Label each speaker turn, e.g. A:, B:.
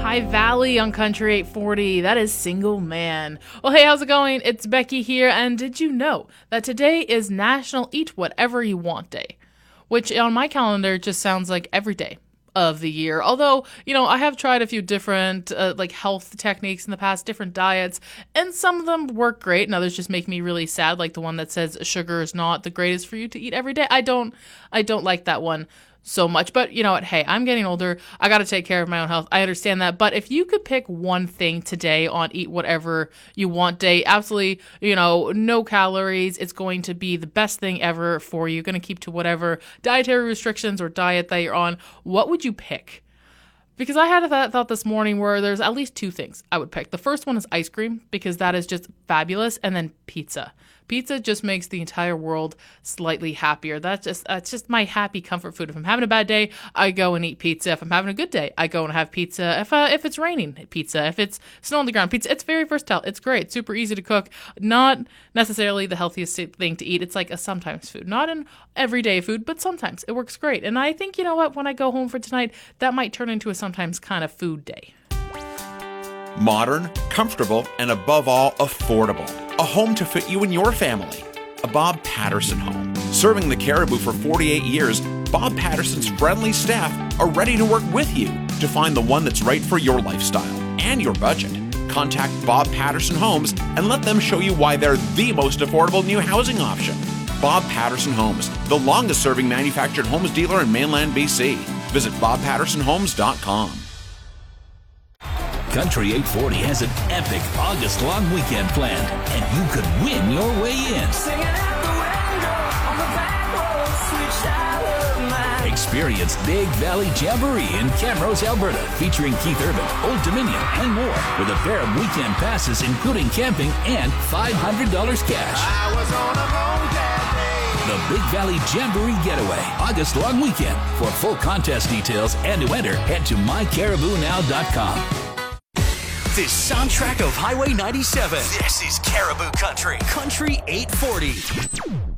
A: High Valley on Country 840. That is Single Man. Well, hey, how's it going? It's Becky here, and did you know that today is National Eat Whatever You Want Day? Which on my calendar just sounds like every day of the year. Although, I have tried a few different health techniques in the past, different diets, and some of them work great and others just make me really sad, like the one that says sugar is not the greatest for you to eat every day. I don't like that one so much. But you know what? Hey, I'm getting older. I got to take care of my own health. I understand that. But if you could pick one thing today on Eat Whatever You Want Day, absolutely, no calories. It's going to be the best thing ever for you. Going to keep to whatever dietary restrictions or diet that you're on. What would you pick? Because I had a thought this morning where there's at least two things I would pick. The first one is ice cream, because that is just fabulous. And then pizza. Pizza just makes the entire world slightly happier. That's just my happy comfort food. If I'm having a bad day, I go and eat pizza. If I'm having a good day, I go and have pizza. If it's raining, pizza. If it's snow on the ground, pizza. It's very versatile. It's great. Super easy to cook. Not necessarily the healthiest thing to eat. It's like a sometimes food. Not an everyday food, but sometimes. It works great. And I think, when I go home for tonight, that might turn into a sometimes kind of food day.
B: Modern, comfortable, and above all, affordable. A home to fit you and your family. A Bob Patterson home. Serving the Cariboo for 48 years, Bob Patterson's friendly staff are ready to work with you to find the one that's right for your lifestyle and your budget. Contact Bob Patterson Homes and let them show you why they're the most affordable new housing option. Bob Patterson Homes, the longest-serving manufactured homes dealer in mainland BC. Visit bobpattersonhomes.com.
C: Country 840 has an epic August long weekend planned, and you could win your way in. Experience Big Valley Jamboree in Camrose, Alberta, featuring Keith Urban, Old Dominion, and more, with a pair of weekend passes including camping and $500 cash. The Big Valley Jamboree Getaway, August long weekend. For full contest details and to enter, head to mycaribounow.com.
D: The soundtrack of Highway 97. This is Caribou Country. Country 840.